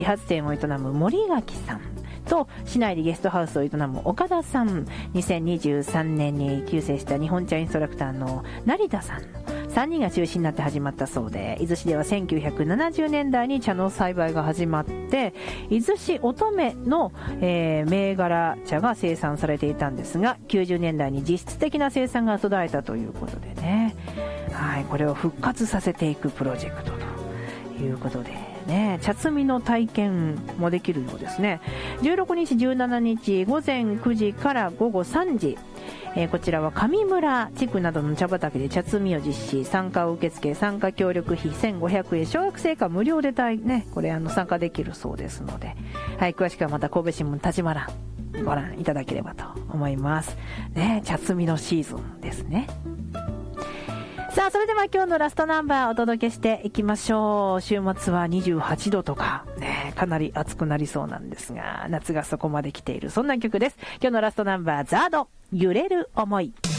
理髪店を営む森垣さんと、市内でゲストハウスを営む岡田さん、2023年に急成した日本茶インストラクターの成田さんの3人が中心になって始まったそうで、伊豆市では1970年代に茶の栽培が始まって、伊豆市乙女の、銘柄茶が生産されていたんですが、90年代に実質的な生産が途絶えたということでね、はい、これを復活させていくプロジェクトということでね、茶摘みの体験もできるようですね。16日17日午前9時から午後3時、こちらは上村地区などの茶畑で茶摘みを実施、参加を受け付け、参加協力費1500円、小学生以下無料でこれ参加できるそうですので、はい、詳しくはまた神戸新聞立花ご覧いただければと思いますね。茶摘みのシーズンですね。さあ、それでは今日のラストナンバーお届けしていきましょう。週末は28度とかね、かなり暑くなりそうなんですが、夏がそこまで来ている、そんな曲です。今日のラストナンバー、ザード、揺れる想い。